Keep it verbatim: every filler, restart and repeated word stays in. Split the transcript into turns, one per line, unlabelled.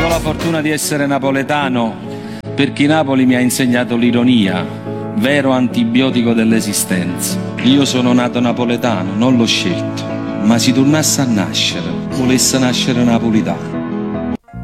la fortuna di essere napoletano perché Napoli mi ha insegnato l'ironia, vero antibiotico dell'esistenza. Io sono nato napoletano, non l'ho scelto, ma se tornasse a nascere, volesse nascere napolitano.